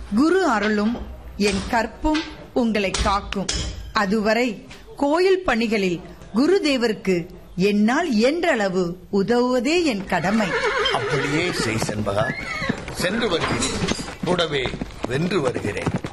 குரு அருளும் என் கற்பும் உங்களை காக்கும். அதுவரை கோயில் பணிகளில் குருதேவருக்கு என்னால் என்றளவு உதவுவதே என் கடமை. அப்படியே செய் செண்பகா. சென்று வருகிறேன், கூடவே வென்று வருகிறேன்.